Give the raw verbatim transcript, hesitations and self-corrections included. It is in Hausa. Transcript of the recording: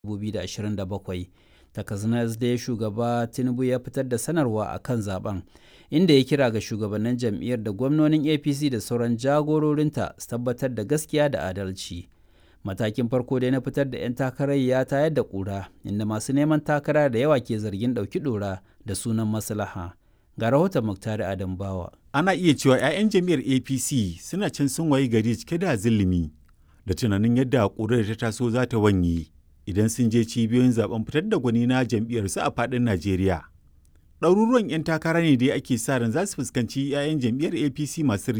dubu biyu da ashirin da bakwai. Takanas dai shugaba Tinubu ya fitar da sanarwa a kan zaben, inda ya kira ga shugabannin jam'iyyar da gwamnonin A P C da sauran jagororinta su tabbatar da gaskiya da adalci. Matakin farko dai na fitar da 'yan takarar ya tayar da ƙura, inda masu neman takara da yawa ke zargin ɗauki ɗora da sunan maslaha. Ga rahoton Muktari Adam Bawa. Ana iya cewa 'ya'yan jam'iyyar A P C suna can sun wayi gari cike da zulumi da tunanin yadda ƙurar ta taso za ta wanye idan sun je cibiyoyin zaben fitar da gwani na jam'iyyarsu a faɗin Najeriya. Ɗaruruwan 'yan takara ne dai ake sa ran za su fuskanci 'ya'yan jam'iyyar A P C masu